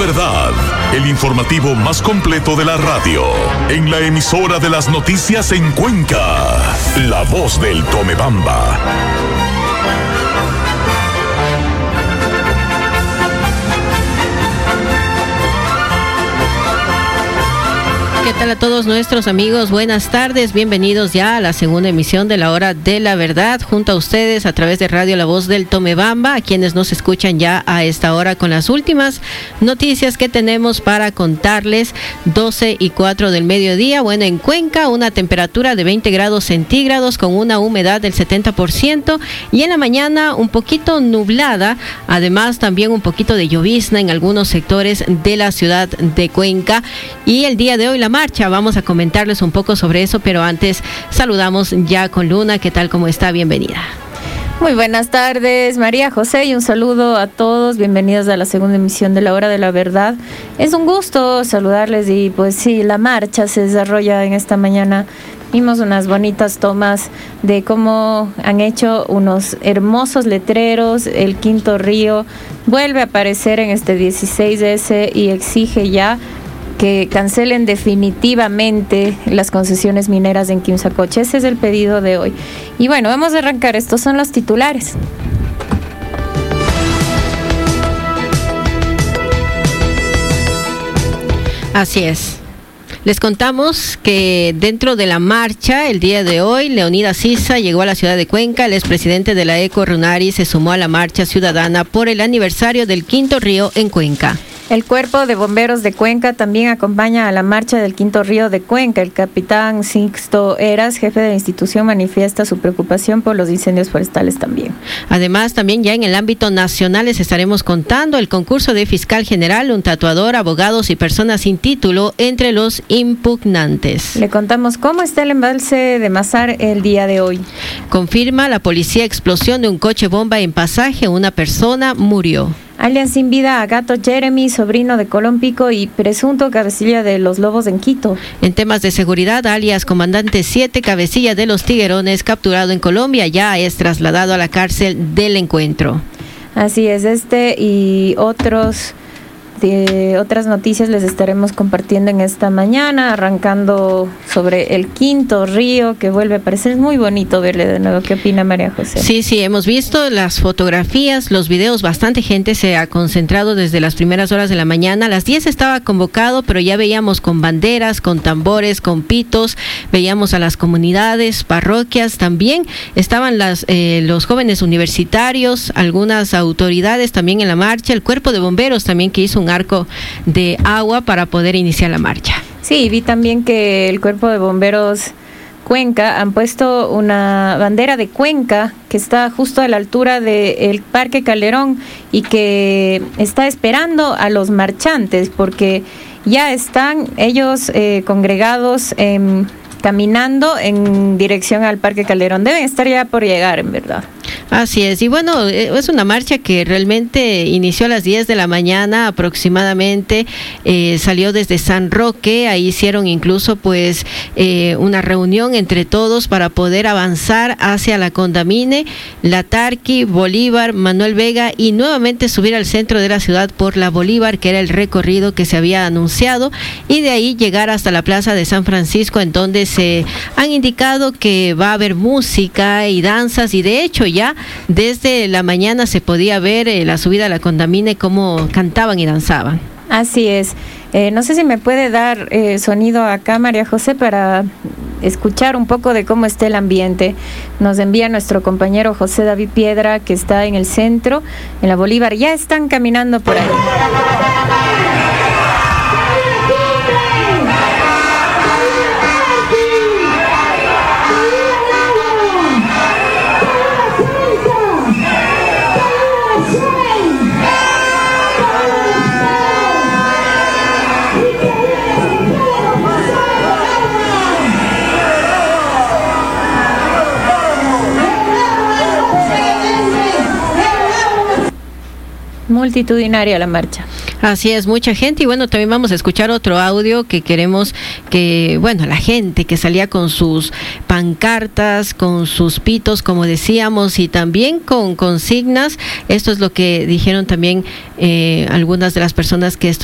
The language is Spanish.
Verdad, el informativo más completo de la radio, en la emisora de las noticias en Cuenca, La Voz del Tomebamba. ¿Qué tal a todos nuestros amigos? Buenas tardes, bienvenidos ya a la segunda emisión de la Hora de la Verdad, junto a ustedes a través de Radio La Voz del Tomebamba, a quienes nos escuchan ya a esta hora con las últimas noticias que tenemos para contarles. 12:04 del mediodía, bueno, en Cuenca una temperatura de 20 grados centígrados con una humedad del 70% y en la mañana un poquito nublada, además también un poquito de llovizna en algunos sectores de la ciudad de Cuenca. Y el día de hoy la marcha, vamos a comentarles un poco sobre eso, pero antes saludamos ya con Luna. ¿Qué tal? ¿Cómo está? Bienvenida. Muy buenas tardes, María José, y un saludo a todos. Bienvenidos a la segunda emisión de la Hora de la Verdad. Es un gusto saludarles y pues sí, la marcha se desarrolla en esta mañana. Vimos unas bonitas tomas de cómo han hecho unos hermosos letreros. El Quinto Río vuelve a aparecer en este 16S y exige ya que cancelen definitivamente las concesiones mineras en Quimsacoche. Ese es el pedido de hoy. Y bueno, vamos a arrancar. Estos son los titulares. Así es. Les contamos que dentro de la marcha, el día de hoy, Leonidas Sisa llegó a la ciudad de Cuenca. El expresidente de la ECO, Runari, se sumó a la marcha ciudadana por el aniversario del Quinto Río en Cuenca. El Cuerpo de Bomberos de Cuenca también acompaña a la marcha del Quinto Río de Cuenca. El capitán Sixto Eras, jefe de la institución, manifiesta su preocupación por los incendios forestales también. Además, también ya en el ámbito nacional les estaremos contando el concurso de fiscal general, un tatuador, abogados y personas sin título entre los impugnantes. Le contamos cómo está el embalse de Mazar el día de hoy. Confirma la policía explosión de un coche bomba en Pasaje, una persona murió. Alian sin vida a Gato Jeremy, sobrino de Colón Pico y presunto cabecilla de los Lobos en Quito. En temas de seguridad, alias Comandante 7, cabecilla de los Tiguerones, capturado en Colombia, ya es trasladado a la cárcel del Encuentro. Así es, y otras noticias les estaremos compartiendo en esta mañana, arrancando sobre el Quinto Río, que vuelve a aparecer. Es muy bonito verle de nuevo. ¿Qué opina María José? Sí, hemos visto las fotografías, los videos, bastante gente se ha concentrado desde las primeras horas de la mañana. A las 10 estaba convocado, pero ya veíamos con banderas, con tambores, con pitos, veíamos a las comunidades, parroquias, también estaban los jóvenes universitarios, algunas autoridades también en la marcha, el Cuerpo de Bomberos también, que hizo un arco de agua para poder iniciar la marcha. Sí, vi también que el Cuerpo de Bomberos Cuenca han puesto una bandera de Cuenca que está justo a la altura del Parque Calderón y que está esperando a los marchantes porque ya están ellos congregados caminando en dirección al Parque Calderón. Deben estar ya por llegar, en verdad. Así es, y bueno, es una marcha que realmente inició a las 10 de la mañana aproximadamente, salió desde San Roque, ahí hicieron incluso pues una reunión entre todos para poder avanzar hacia la Condamine, la Tarqui, Bolívar, Manuel Vega y nuevamente subir al centro de la ciudad por la Bolívar, que era el recorrido que se había anunciado, y de ahí llegar hasta la Plaza de San Francisco, en donde se han indicado que va a haber música y danzas, y de hecho ya desde la mañana se podía ver la subida a la Condamine, cómo cantaban y danzaban. Así es. No sé si me puede dar sonido acá, María José, para escuchar un poco de cómo está el ambiente. Nos envía nuestro compañero José David Piedra, que está en el centro, en la Bolívar. Ya están caminando por ahí. Multitudinaria la marcha. Así es, mucha gente, y bueno, también vamos a escuchar otro audio que queremos que, bueno, la gente que salía con sus pancartas, con sus pitos, como decíamos, y también con consignas. Esto es lo que dijeron también algunas de las personas que